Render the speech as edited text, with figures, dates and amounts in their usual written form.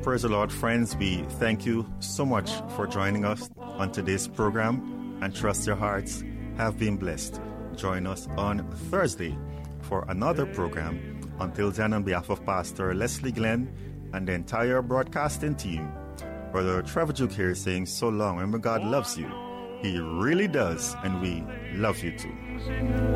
Praise the Lord, friends. We thank you so much for joining us on today's program and trust your hearts have been blessed. Join us on Thursday for another program. Until then, on behalf of Pastor Leslie Glenn and the entire broadcasting team, Brother Trevor Duke here saying so long. Remember, God loves you. He really does, and we love you too.